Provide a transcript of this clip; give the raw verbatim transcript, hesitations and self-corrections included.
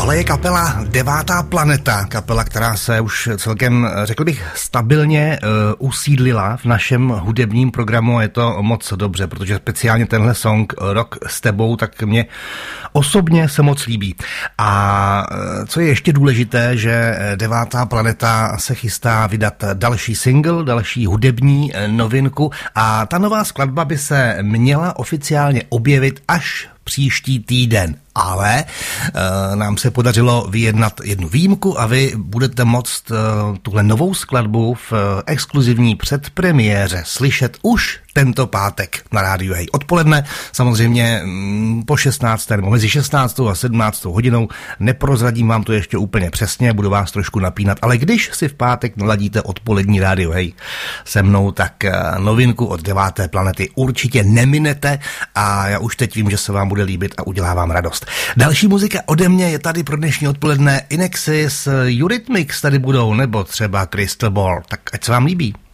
Tohle je kapela Devátá planeta, kapela, která se už celkem, řekl bych, stabilně uh, usídlila v našem hudebním programu a je to moc dobře, protože speciálně tenhle song Rok s tebou, tak mě osobně se moc líbí. A uh, co je ještě důležité, že Devátá planeta se chystá vydat další single, další hudební novinku a ta nová skladba by se měla oficiálně objevit až příští týden. Ale e, nám se podařilo vyjednat jednu výjimku a vy budete moct e, tuhle novou skladbu v e, exkluzivní předpremiéře slyšet už tento pátek na rádiu Hej. Odpoledne samozřejmě m, po šestnácté nebo mezi šestnáctou a sedmnáctou hodinou. Neprozradím vám to ještě úplně přesně, budu vás trošku napínat, ale když si v pátek naladíte odpolední rádiu Hej se mnou, tak e, novinku od Deváté planety určitě neminete a já už teď vím, že se vám bude líbit a udělá vám radost. Další muzika ode mě je tady pro dnešní odpoledne. Inexis, Eurythmics tady budou, nebo třeba Crystal Ball. Tak ať se vám líbí.